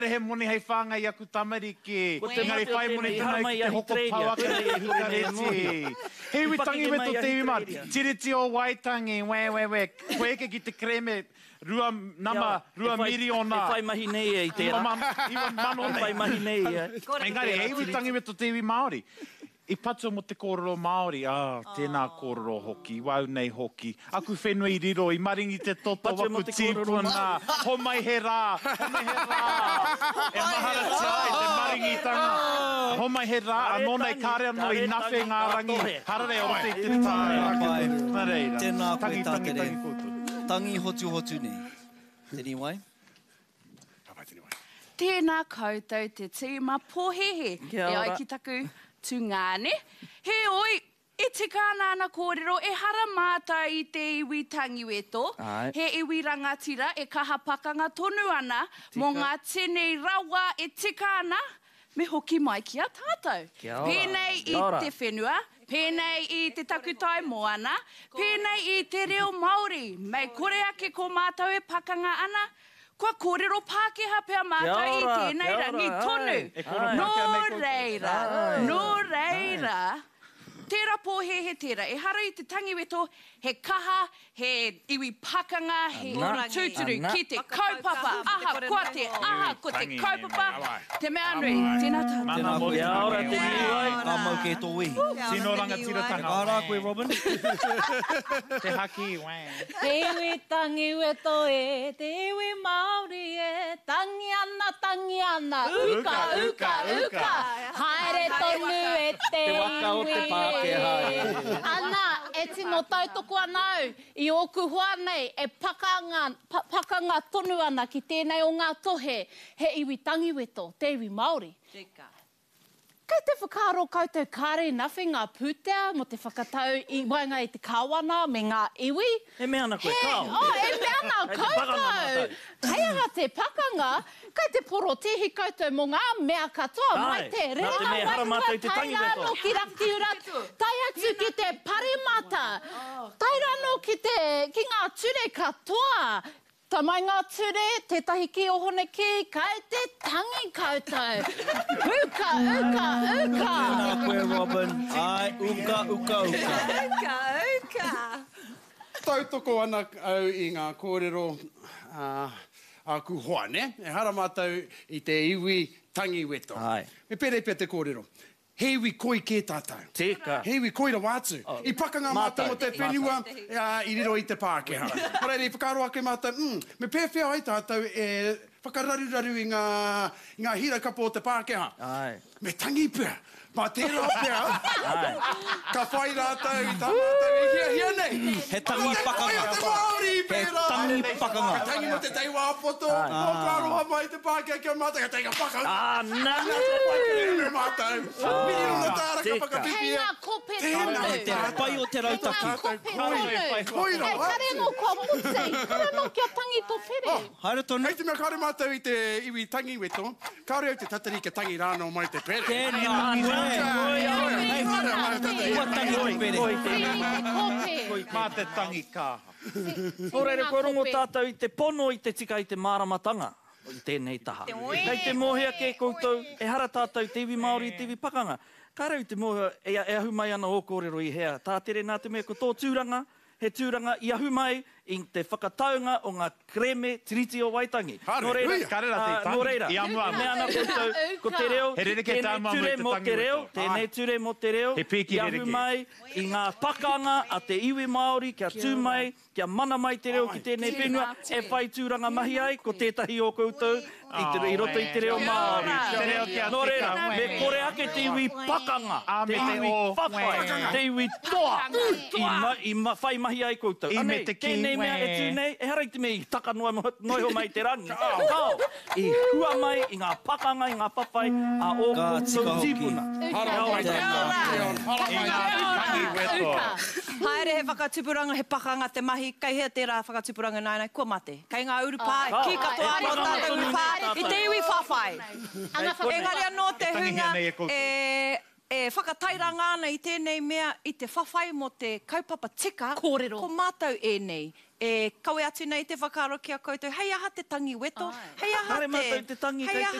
He moni hei whanga i aku tamariki. Ngari whai moni tana i te hoko pawaka i hukareti. Hewi tangi weto te iwi mari. Tiriti o waitangi, we. Koe eke ki te kreme, rua miri o nā. E whai mahi nei e i tērā. E whai mahi nei e. Engari, hewi tangi weto te iwi Māori. I patu mo te kōrero Māori, tēnā kōrero hoki, wau nei hoki. Aku whenui riro, i maringi te toto, waku tīpuna, homai he rā. E mahara tai, te maringi tanga. Homai he rā, anō nei kāre anō i nawhi ngā rangi. Harare o te te tāi. Nā reira. Tēnā koe tātere. Tangi koutou. Tangi hotu nei. Tēnī wai? Tēnā koutou te tīma pōhehe. Kia ora. E ai ki taku tūngāne. He oi, e te kānāna kōrero, e hara māta i te iwi tangiweto. Ai. He iwi rangatira, e kaha pakanga tonu ana, mō ngā tēnei rawa e te kāna, me hoki mai ki a tātou. Kia ora. Pēnei i te whenua, pēnei i te takutai moana, pēnei i te reo Māori. Mei kore ake ko mātou e pakanga ana, kua kōrero Pākehā pia mātou i tēnei rangi tonu. Nō reira, tērā pōhehe tērā. E hara i te tangiweto, he kaha, he iwi pakanga, he tūturu ki te kaupapa. Aha, kua te aha, ko te kaupapa. Te mea nui, tēnā tātou. Mana mo Kia ora, te niwai. Ka mau ke tō ihi. Tino rangatiratanga. Kā rā koe, Robin? Te haki, wai. Te iwi tangi weto e, te iwi Māori e, tangi ana, uka. Haere tonu e te Te waka o te Pākehā e. Ana, e tino tautoko anau, i oku hoa nei, e pakanga tonu ana ki tēnei o ngā tohe, he iwi tangi weto, te iwi Māori. Kei te whakaaro koutou kāre nawhi ngā pūtea mo te whakatau i wainga i te kāwana me ngā iwi. E mea ana koe kāo. E mea ana koutou. Hei aha te pakanga, kei te poro tihi koutou mo ngā mea katoa. Mai te Nā te mea hara mātou i te tangiweto. Tairano ki Rakiura, tai atu ki te Parimata. Tairano ki ngā ture katoa. Tamai ngā ture, tētahi ki ohone ki, kai te tangi koutou. Uka. Tēnā koe, Robin. Ai, uka. Tautoko ana au i ngā kōrero aku hoa, ne? E hara mātou i te iwi tangiweto. Ai. Me pere te kōrero. Hewi koi ke tātou. Teka. Hewi koi ra wātu. I pakanga mātou o te whenua i riro i te Pākehā. Paraire, i whakaro ake mātou, me pēwhia ai tātou e whakararuraru i ngā hirakapo o te Pākehā. Ai. Me tangi pia. Mā tērā pia. Ai. Ka whai rātou i tā mātou e hia nei. He tangi pakanga. Te Māori He pērā. tangi pakanga. Ka tangi mo te teiwa apoto. O ka aroha mai te Pākehā kia mātou. Ka tangi pakanga. Nā. Me mātou. Miri rona tāra ka whakapipia. Hei ngā kope Tēnā tonu. he te pai o te rautaki. Kope tonu. Koi rā. Hei, kare no kua mutei. Kare no kia tangi tō pere. Haere tonu. Hei te mea kāre mātou i te iwi tangi weto. Kāre au te tatari ke tangi rāno mai te pere. Tēnā koe. Hei, Ua tangi te pere. Mā te tangi kāha. Horeire, koe rongo tātou i te pono i te tika i te māramatanga. I tēnei taha. Kei te mōhea ke koutou, e hara tātou te iwi Māori i te iwi pakanga. Ka rau te mōhea e ahu mai ana o kōrero i hea. Tā tere nā te mea ko tō tūranga, he tūranga i ahu mai i te whakataunga o ngā kreme tiriti o Waitangi. Hare, karera te tangi. Nō reira, I amua. me ana koutou, ko te reo, He rere ke tēnei tāma ture mai te mo tangi te reo, weto. tēnei ture mo te reo, He piki i rere ahu ke. mai i ngā pakanga a te iwi Māori, kia tū mai, kia mana mai te reo ki tēnei whenua, e whai tūranga mahi ai, ko tētahi o koutou, i roto i te reo Māori. Te reo kia Nō reira, tika, me kore ake te iwi pakanga, te me te iwi o, whawhai, te iwi toa, i whai mahi ai koutou. I me Anei, te ki, kēnei mea e we. tū nei, e hara i te mea i taka noiho mai te rangi. Kao, i hua mai i ngā pakanga, i ngā whawhai, a o Ka tika koutou hoki. tīpuna. Haere he whakatupuranga, he pakanga te mahi, kei hea tērā whakatupuranga nai, kua mate. Kei ngā urupā, ki katoa no tātou urupā, i te iwi whawhai. Engari anō te hunga, e whakatairanga ana i tēnei mea, i te whawhai mo te kaupapa tika, Kōrero. ko mātou e nei. e kawe atu nei te whakaro ki a koutou. Hei aha te tangi weto. Hei aha Hare mātou te tangi, kei te